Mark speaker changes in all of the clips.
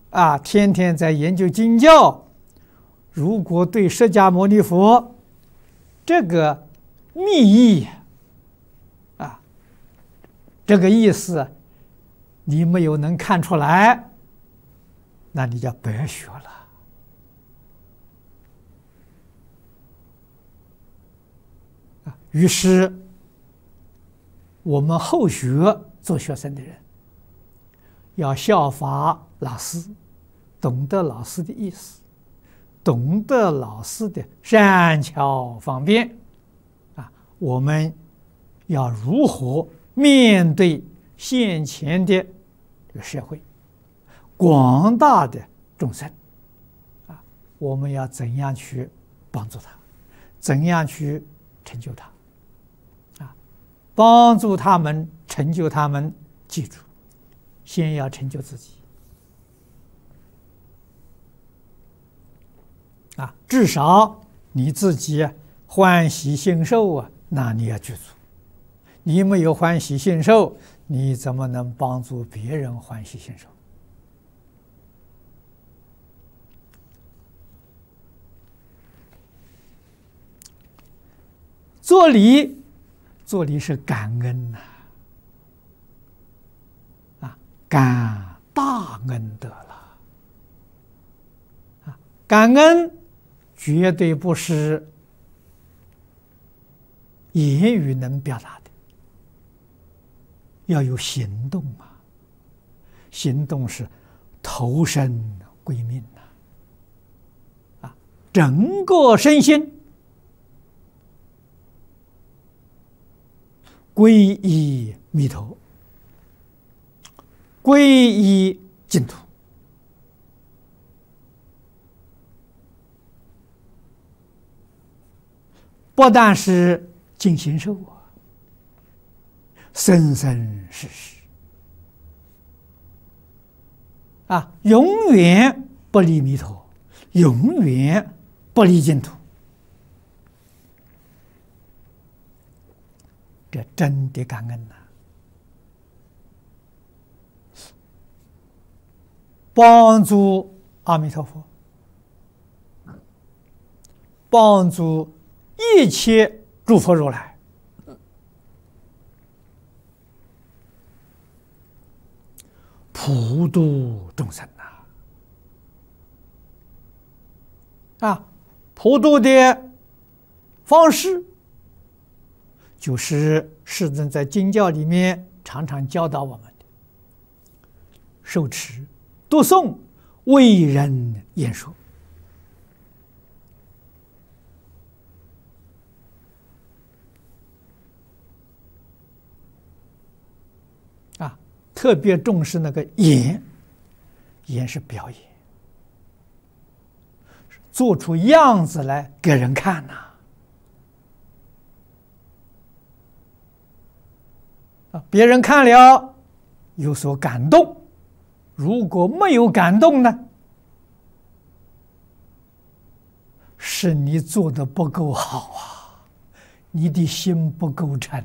Speaker 1: 天天在研究经教，如果对释迦牟尼佛这个密意这个意思你没有能看出来，那你就白学了。于是我们后学做学生的人要效法老师，懂得老师的意思，懂得老师的善巧方便我们要如何面对现前的这个社会，广大的众生我们要怎样去帮助他，怎样去成就他帮助他们，成就他们。记住，先要成就自己至少你自己欢喜信受那你要具足。你没有欢喜信受，你怎么能帮助别人欢喜信受？做礼是感恩感大恩德了感恩绝对不是言语能表达的，要有行动行动是投身归命整个身心皈依弥陀，皈依净土。不但是尽形寿生生世世永远不离弥陀，永远不离净土。这真的感恩帮助阿弥陀佛，帮助一切诸佛如来普度众生普度的方式就是世尊在经教里面常常教导我们的受持、读诵、为人演说特别重视那个演是表演，做出样子来给人看别人看了有所感动，如果没有感动呢，是你做的不够好你的心不够诚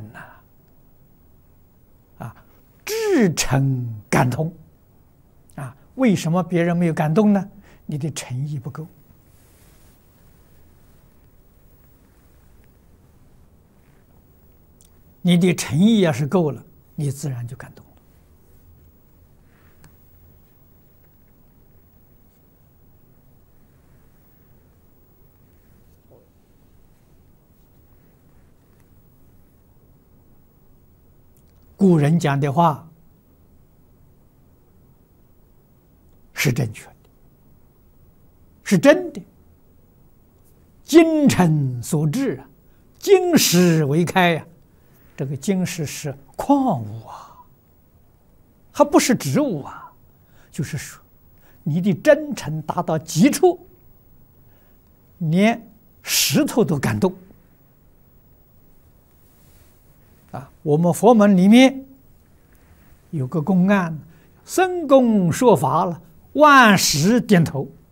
Speaker 1: 至诚感通为什么别人没有感动呢？你的诚意不够。你的诚意要是够了，你自然就感动了。古人讲的话是正确的，是真的。精诚所至金石为开这个金石是矿物它不是植物就是说你的真诚达到极处，连石头都感动我们佛门里面有个公案，僧公说法了，万石点头